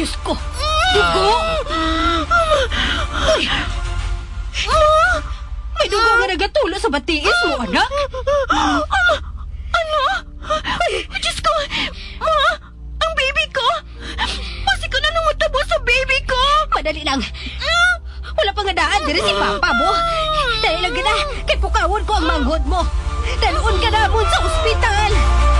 Diyos ko! Dugo! Uy! May dugo nga nagatulo sa batiis mo, anak! Ano? Ay, Diyos ko! Ma! Ang baby ko! Pasi ko na nangutabo sa baby ko! Madali lang. Wala pa nga daan, diri si Papa mo. Dahil lang ka na, kay pukawon ko ang manghod mo. Dalun ka na mo sa ospital.